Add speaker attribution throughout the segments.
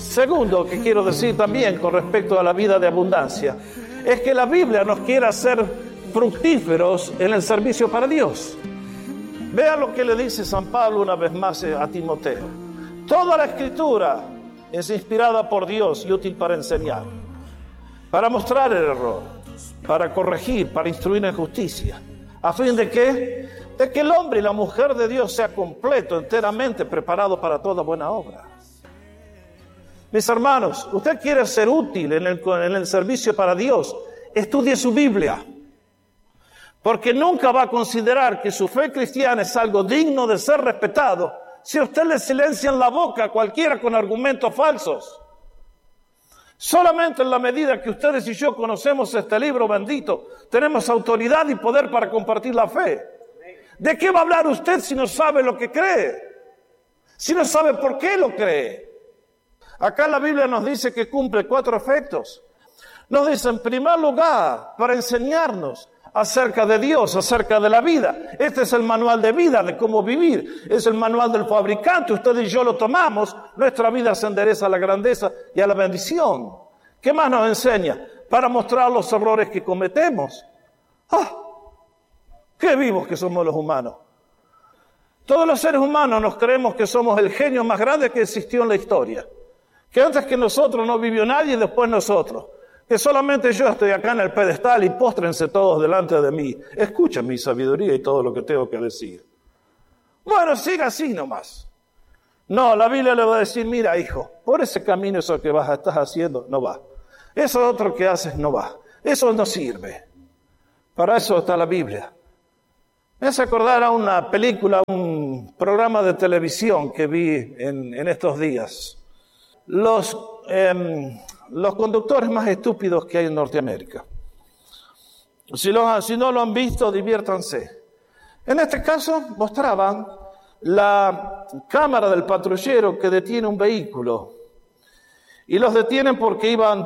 Speaker 1: segundo que quiero decir también con respecto a la vida de abundancia es que la Biblia nos quiere hacer fructíferos en el servicio para Dios. Vea lo que le dice San Pablo una vez más a Timoteo. Toda la Escritura es inspirada por Dios y útil para enseñar, para mostrar el error, para corregir, para instruir en justicia, a fin de que el hombre y la mujer de Dios sea completo, enteramente preparado para toda buena obra. Mis hermanos, usted quiere ser útil en el servicio para Dios, estudie su Biblia, porque nunca va a considerar que su fe cristiana es algo digno de ser respetado si a usted le silencian la boca a cualquiera con argumentos falsos. Solamente en la medida que ustedes y yo conocemos este libro bendito, tenemos autoridad y poder para compartir la fe. ¿De qué va a hablar usted si no sabe lo que cree? Si no sabe por qué lo cree. Acá la Biblia nos dice que cumple 4 efectos. Nos dice, en primer lugar, para enseñarnos acerca de Dios, acerca de la vida. Este es el manual de vida, de cómo vivir. Es el manual del fabricante. Usted y yo lo tomamos. Nuestra vida se endereza a la grandeza y a la bendición. ¿Qué más nos enseña? Para mostrar los errores que cometemos. ¡Ah! ¡Qué vivos que somos los humanos! Todos los seres humanos nos creemos que somos el genio más grande que existió en la historia. Que antes que nosotros no vivió nadie y después nosotros. Que solamente yo estoy acá en el pedestal y póstrense todos delante de mí. Escuchen mi sabiduría y todo lo que tengo que decir. Bueno, siga así nomás. No, la Biblia le va a decir, mira hijo, por ese camino eso que estás haciendo no va. Eso otro que haces no va. Eso no sirve. Para eso está la Biblia. Me hace acordar a una película, un programa de televisión que vi en estos días. Los conductores más estúpidos que hay en Norteamérica. Si no lo han visto, diviértanse. En este caso, mostraban la cámara del patrullero que detiene un vehículo. Y los detienen porque iban...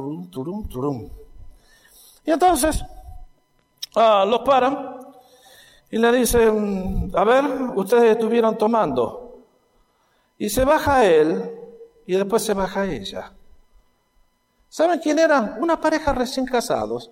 Speaker 1: Y entonces, los paran y le dicen, a ver, ustedes estuvieron tomando. Y se baja él y después se baja ella. ¿Saben quién eran? Una pareja recién casados.